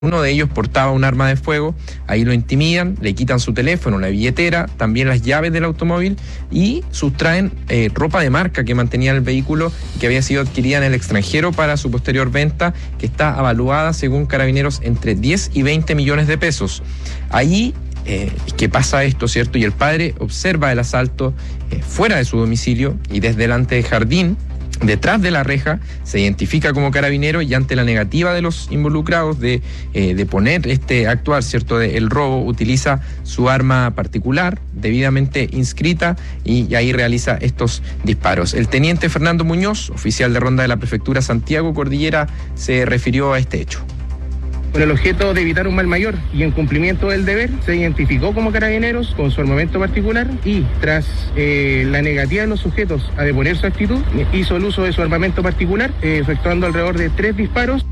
Uno de ellos portaba un arma de fuego, ahí lo intimidan, le quitan su teléfono, la billetera, también las llaves del automóvil y sustraen ropa de marca que mantenía el vehículo, que había sido adquirida en el extranjero para su posterior venta, que está avaluada según Carabineros entre 10 y 20 millones de pesos. Ahí que pasa esto, ¿cierto? Y el padre observa el asalto fuera de su domicilio y desde delante del jardín, detrás de la reja, se identifica como carabinero y ante la negativa de los involucrados de poner actuar, ¿cierto?, el robo, utiliza su arma particular, debidamente inscrita, y ahí realiza estos disparos. El teniente Fernando Muñoz, oficial de ronda de la prefectura Santiago Cordillera, se refirió a este hecho. Con el objeto de evitar un mal mayor y en cumplimiento del deber, se identificó como Carabineros con su armamento particular y tras la negativa de los sujetos a deponer su actitud, hizo el uso de su armamento particular, efectuando alrededor de 3 disparos.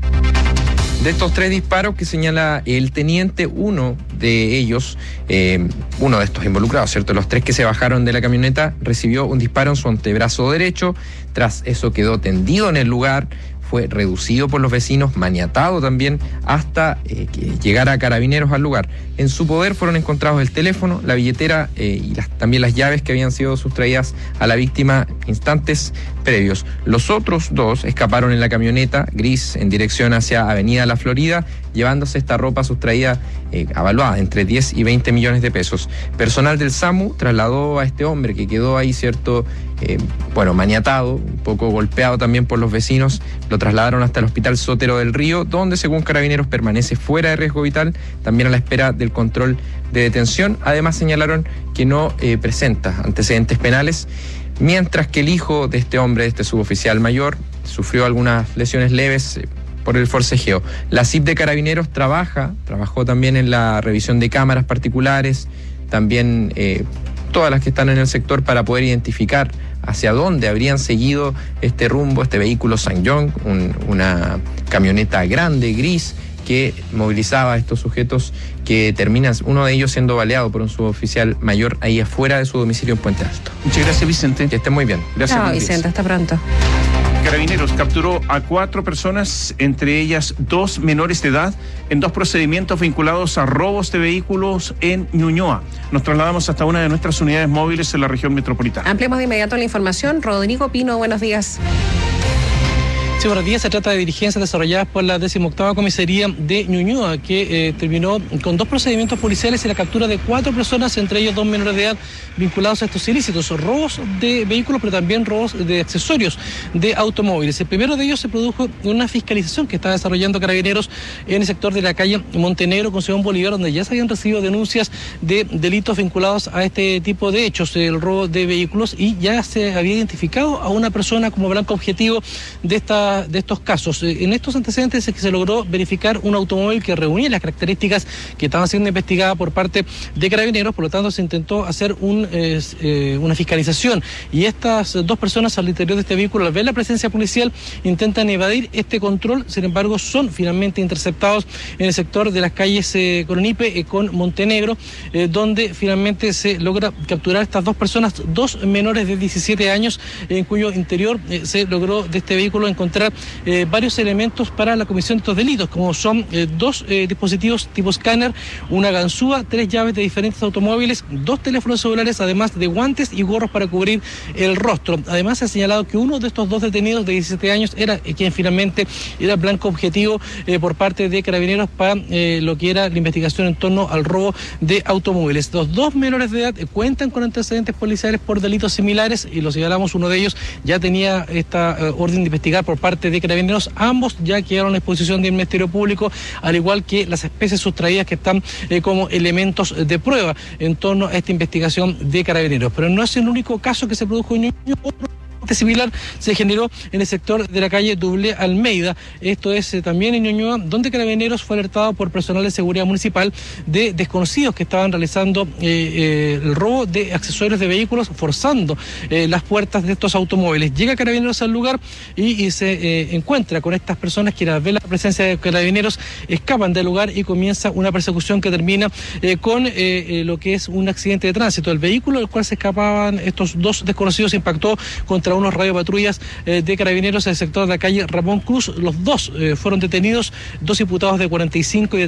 De estos 3 disparos que señala el teniente, uno de ellos, uno de estos involucrados, ¿cierto? Los 3 que se bajaron de la camioneta, recibió un disparo en su antebrazo derecho. Tras eso quedó tendido en el lugar, fue reducido por los vecinos, maniatado también, hasta que llegara Carabineros al lugar. En su poder fueron encontrados el teléfono, la billetera y también las llaves que habían sido sustraídas a la víctima instantes previos. Los otros 2 escaparon en la camioneta gris en dirección hacia Avenida La Florida, llevándose esta ropa sustraída avaluada entre 10 y 20 millones de pesos. Personal del SAMU trasladó a este hombre que quedó ahí, ¿cierto?, maniatado, un poco golpeado también por los vecinos. Lo trasladaron hasta el Hospital Sotero del Río, donde según Carabineros permanece fuera de riesgo vital, también a la espera del control de detención. Además señalaron que no presenta antecedentes penales, mientras que el hijo de este hombre, de este suboficial mayor, sufrió algunas lesiones leves por el forcejeo. La CIP de Carabineros trabajó también en la revisión de cámaras particulares, también todas las que están en el sector, para poder identificar hacia dónde habrían seguido este rumbo, este vehículo SsangYong, una camioneta grande, gris, que movilizaba a estos sujetos, que terminan, uno de ellos siendo baleado por un suboficial mayor ahí afuera de su domicilio en Puente Alto. Muchas gracias, Vicente. Que estén muy bien. Gracias. Chao, Vicente, hasta pronto. Carabineros capturó a 4 personas, entre ellas 2 menores de edad, en 2 procedimientos vinculados a robos de vehículos en Ñuñoa. Nos trasladamos hasta una de nuestras unidades móviles en la región metropolitana. Ampliamos de inmediato la información. Rodrigo Pino, buenos días. Sí, buenos días. Se trata de diligencias desarrolladas por la 18ª Comisaría de Ñuñoa, que terminó con 2 procedimientos policiales y la captura de 4 personas, entre ellos 2 menores de edad, vinculados a estos ilícitos, robos de vehículos, pero también robos de accesorios de automóviles. El primero de ellos se produjo en una fiscalización que está desarrollando Carabineros en el sector de la calle Montenegro con Simón Bolívar, donde ya se habían recibido denuncias de delitos vinculados a este tipo de hechos, el robo de vehículos, y ya se había identificado a una persona como blanco objetivo de estos casos. En estos antecedentes es que se logró verificar un automóvil que reunía las características que estaban siendo investigadas por parte de Carabineros. Por lo tanto, se intentó hacer una fiscalización, y estas 2 personas al interior de este vehículo, al ver la presencia policial, intentan evadir este control. Sin embargo, son finalmente interceptados en el sector de las calles Coronipe con Montenegro, donde finalmente se logra capturar estas 2 personas, 2 menores de 17 años, en cuyo interior se logró de este vehículo encontrar varios elementos para la comisión de estos delitos, como son 2 dispositivos tipo escáner, una ganzúa, 3 llaves de diferentes automóviles, 2 teléfonos celulares, además de guantes y gorros para cubrir el rostro. Además, se ha señalado que uno de estos 2 detenidos de 17 años era quien finalmente era el blanco objetivo por parte de Carabineros para lo que era la investigación en torno al robo de automóviles. Los 2 menores de edad cuentan con antecedentes policiales por delitos similares, y lo señalamos, uno de ellos ya tenía esta orden de investigar por parte de Carabineros. Ambos ya quedaron a exposición del Ministerio Público, al igual que las especies sustraídas que están como elementos de prueba en torno a esta investigación de Carabineros. Pero no es el único caso que se produjo en Ñuñoa. Similar se generó en el sector de la calle Dublé Almeida, esto es también en Ñuñoa, donde Carabineros fue alertado por personal de seguridad municipal de desconocidos que estaban realizando el robo de accesorios de vehículos, forzando las puertas de estos automóviles. Llega Carabineros al lugar y se encuentra con estas personas que, al ver la presencia de Carabineros, escapan del lugar y comienza una persecución que termina con lo que es un accidente de tránsito. El vehículo del cual se escapaban estos 2 desconocidos impactó contra contra unos radiopatrullas de carabineros en el sector de la calle Ramón Cruz. Los dos fueron detenidos, dos imputados de 45 y de